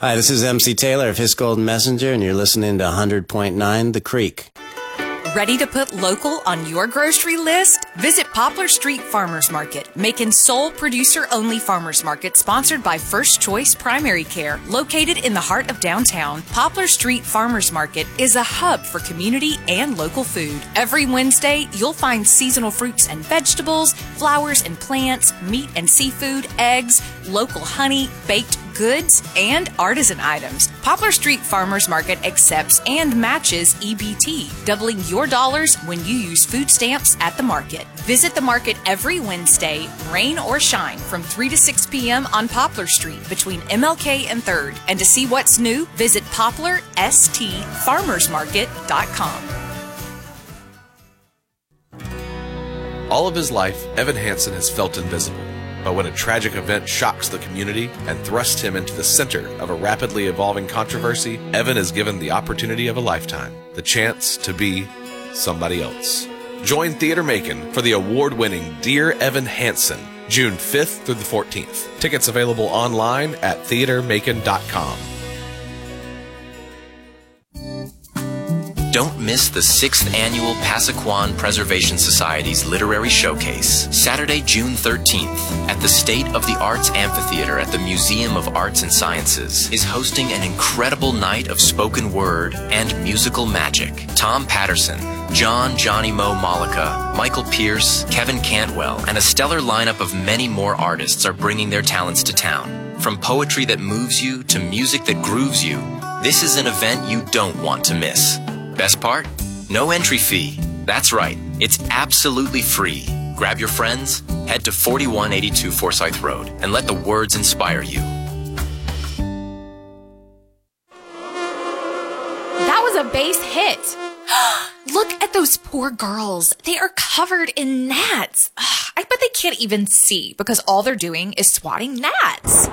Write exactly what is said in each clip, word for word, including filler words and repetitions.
Hi, this is M C Taylor of His Golden Messenger, and you're listening to one hundred point nine The Creek. Ready to put local on your grocery list? Visit Poplar Street Farmers Market, Macon's sole producer-only farmers market sponsored by First Choice Primary Care. Located in the heart of downtown, Poplar Street Farmers Market is a hub for community and local food. Every Wednesday, you'll find seasonal fruits and vegetables, flowers and plants, meat and seafood, eggs, local honey, baked goods, and artisan items. Poplar Street Farmers Market accepts and matches E B T, doubling your dollars when you use food stamps at the market. Visit the market every Wednesday, rain or shine, from three to six p.m. on Poplar Street between M L K and third. And to see what's new, visit poplar s t farmers market dot com. All of his life, Evan Hansen has felt invisible. But when a tragic event shocks the community and thrusts him into the center of a rapidly evolving controversy, Evan is given the opportunity of a lifetime, the chance to be somebody else. Join Theater Macon for the award-winning Dear Evan Hansen, June fifth through the fourteenth. Tickets available online at theater macon dot com. Don't miss the sixth Annual Passaquan Preservation Society's Literary Showcase, Saturday, June thirteenth, at the State of the Arts Amphitheater at the Museum of Arts and Sciences, is hosting an incredible night of spoken word and musical magic. Tom Patterson, John Johnny Mo Malika, Michael Pierce, Kevin Cantwell, and a stellar lineup of many more artists are bringing their talents to town. From poetry that moves you to music that grooves you, this is an event you don't want to miss. Best part? No entry fee. That's right, it's absolutely free. Grab your friends, head to forty-one eighty-two Forsyth Road, and let the words inspire you. That was a base hit. Look at those poor girls. They are covered in gnats. I bet they can't even see because all they're doing is swatting gnats.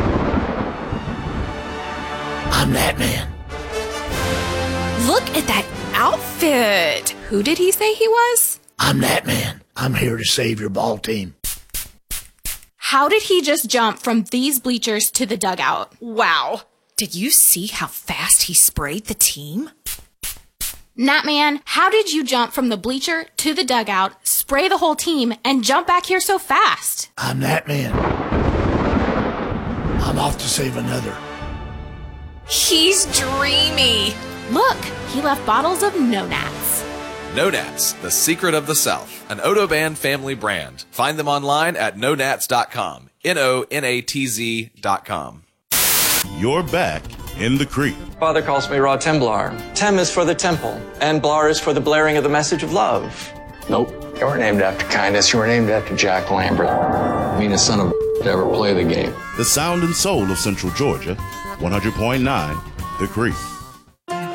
I'm that man. Look at that outfit. Who did he say he was? I'm that man. I'm here to save your ball team. How did he just jump from these bleachers to the dugout? Wow. Did you see how fast he sprayed the team? Nat man, how did you jump from the bleacher to the dugout, spray the whole team, and jump back here so fast? I'm that man. I'm off to save another. He's dreamy. Look, he left bottles of No Nats. No Nats, the secret of the South, an Odoban family brand. Find them online at no nats dot com. N O N A T Z dot com. You're back in the creek. Father calls me Ra Temblar. Tem is for the temple, and Blar is for the blaring of the message of love. Nope. You weren't named after kindness. You were named after Jack Lambert. Meanest son of to ever play the game. The sound and soul of Central Georgia, one hundred point nine The Creek.